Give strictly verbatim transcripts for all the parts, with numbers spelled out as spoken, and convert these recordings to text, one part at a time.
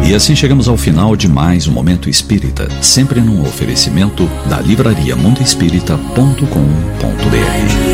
E assim chegamos ao final de mais um Momento Espírita, sempre num oferecimento da livraria mundo espírita ponto com ponto br.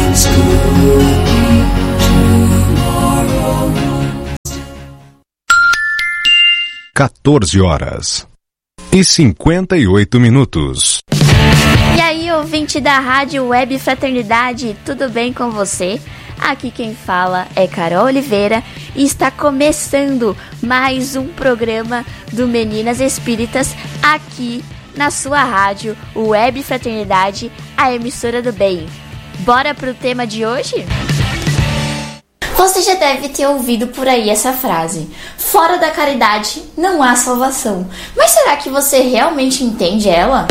quatorze horas e cinquenta e oito minutos. E aí, ouvinte da Rádio Web Fraternidade, tudo bem com você? Aqui quem fala é Carol Oliveira e está começando mais um programa do Meninas Espíritas aqui na sua rádio Web Fraternidade, a emissora do bem. Bora pro tema de hoje? Você já deve ter ouvido por aí essa frase: fora da caridade não há salvação. Mas será que você realmente entende ela?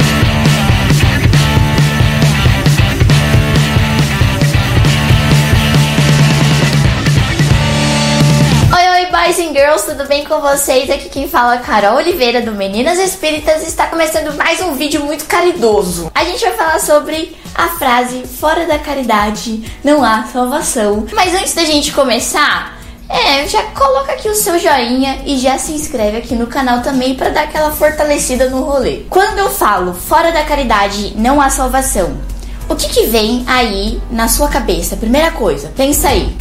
Boys and Girls, tudo bem com vocês? Aqui quem fala é Carol Oliveira do Meninas Espíritas. Está começando mais um vídeo muito caridoso. A gente vai falar sobre a frase fora da caridade não há salvação. Mas antes da gente começar, é, já coloca aqui o seu joinha e já se inscreve aqui no canal também para dar aquela fortalecida no rolê. Quando eu falo fora da caridade não há salvação, o que que vem aí na sua cabeça? Primeira coisa, pensa aí.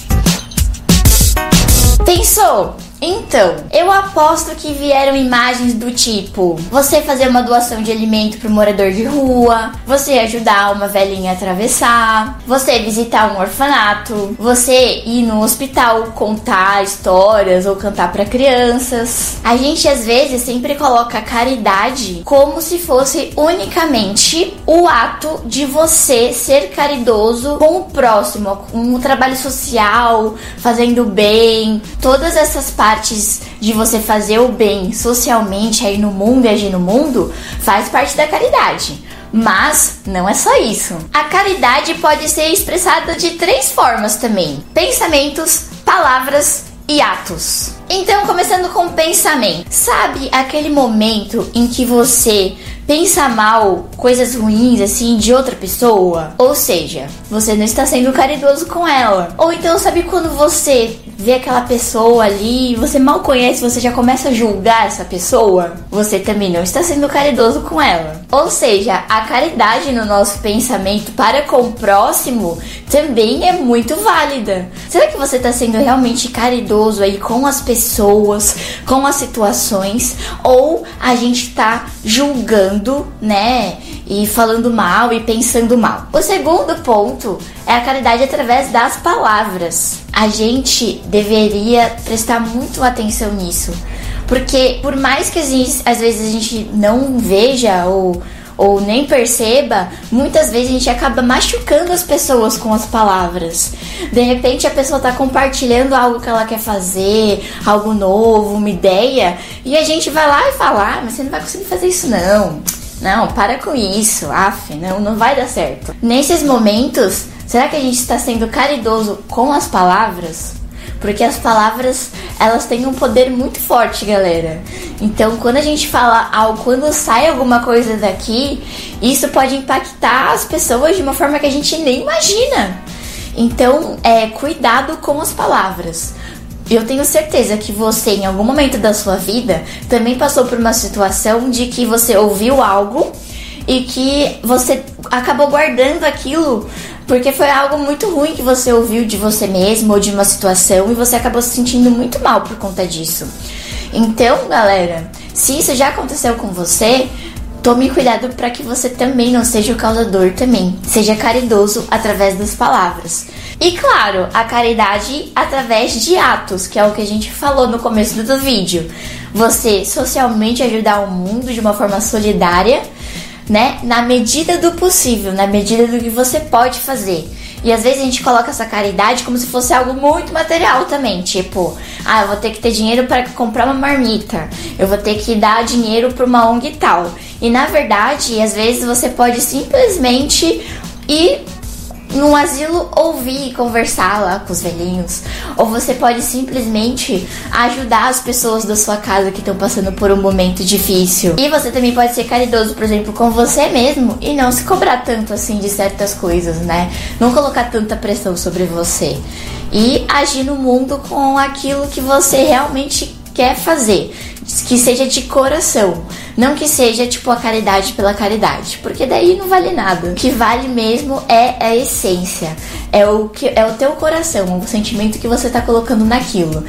Pensou? Então, eu aposto que vieram imagens do tipo: você fazer uma doação de alimento para um morador de rua, você ajudar uma velhinha a atravessar, você visitar um orfanato, você ir no hospital contar histórias ou cantar para crianças. A gente às vezes sempre coloca a caridade como se fosse unicamente o ato de você ser caridoso com o próximo, com o trabalho social, fazendo bem, todas essas partes partes de você fazer o bem socialmente aí no mundo e agir no mundo faz parte da caridade. Mas não é só isso. A caridade pode ser expressada de três formas também: pensamentos, palavras e atos. Então, começando com o pensamento. Sabe aquele momento em que você pensa mal, coisas ruins assim de outra pessoa? Ou seja, você não está sendo caridoso com ela. Ou então, sabe quando você vê aquela pessoa ali, você mal conhece, você já começa a julgar essa pessoa? Você também não está sendo caridoso com ela. Ou seja, a caridade no nosso pensamento para com o próximo também é muito válida. Será que você está sendo realmente caridoso aí com as pessoas, com as situações? Ou a gente está julgando, né? E falando mal e pensando mal. O segundo ponto é a caridade através das palavras. A gente deveria prestar muito atenção nisso, porque por mais que às vezes a gente não veja ou, ou nem perceba, muitas vezes a gente acaba machucando as pessoas com as palavras. De repente a pessoa está compartilhando algo que ela quer fazer, algo novo, uma ideia, e a gente vai lá e fala: ah, mas você não vai conseguir fazer isso não. Não, para com isso, af, não, não vai dar certo. Nesses momentos, será que a gente está sendo caridoso com as palavras? Porque as palavras, elas têm um poder muito forte, galera. Então, quando a gente fala algo, quando sai alguma coisa daqui, isso pode impactar as pessoas de uma forma que a gente nem imagina. Então, é, cuidado com as palavras. Eu tenho certeza que você, em algum momento da sua vida, também passou por uma situação de que você ouviu algo e que você acabou guardando aquilo porque foi algo muito ruim que você ouviu de você mesmo ou de uma situação e você acabou se sentindo muito mal por conta disso. Então, galera, se isso já aconteceu com você, tome cuidado para que você também não seja o causador também. Seja caridoso através das palavras. E claro, a caridade através de atos, que é o que a gente falou no começo do vídeo. Você socialmente ajudar o mundo de uma forma solidária, né? Na medida do possível, na medida do que você pode fazer. E às vezes a gente coloca essa caridade como se fosse algo muito material também. Tipo, ah, eu vou ter que ter dinheiro para comprar uma marmita. Eu vou ter que dar dinheiro para uma O N G e tal. E na verdade, às vezes você pode simplesmente ir num asilo ouvir e conversar lá com os velhinhos. Ou você pode simplesmente ajudar as pessoas da sua casa que estão passando por um momento difícil. E você também pode ser caridoso, por exemplo, com você mesmo e não se cobrar tanto assim de certas coisas, né? Não colocar tanta pressão sobre você. E agir no mundo com aquilo que você realmente quer fazer, que seja de coração, não que seja tipo a caridade pela caridade, porque daí não vale nada. O que vale mesmo é a essência, é o, que, é o teu coração, o sentimento que você tá colocando naquilo.